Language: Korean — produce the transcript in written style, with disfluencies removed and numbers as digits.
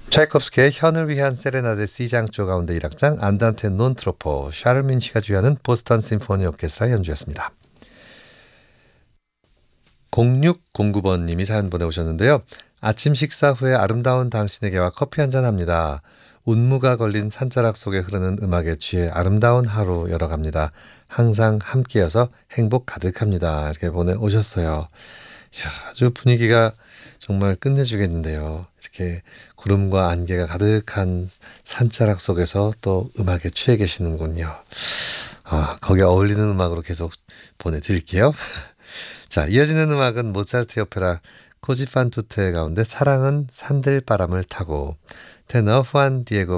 차이콥스키의 현을 위한 세레나데 C장조 가운데 1악장 안단테 논 트로포 샤를 뮌치가 주연한 보스턴 심포니 오케스트라 연주였습니다. 0609번님이 사연 보내오셨는데요. 아침 식사 후에 아름다운 당신에게와 커피 한잔 합니다. 운무가 걸린 산자락 속에 흐르는 음악에 취해 아름다운 하루 열어갑니다. 항상 함께여서 행복 가득합니다. 이렇게 보내오셨어요. 이야, 아주 분위기가 정말 끝내주겠는데요. 이렇게 구름과 안개가 가득한 산자락 속에서 또 음악에 취해 계시는군요. 거기에 어울리는 음악으로 계속 보내드릴게요. 자, 이어지는 음악은 모차르트의 오페라 코지 판 투테 가운데 사랑은 산들바람을 타고 테너 후안 디에고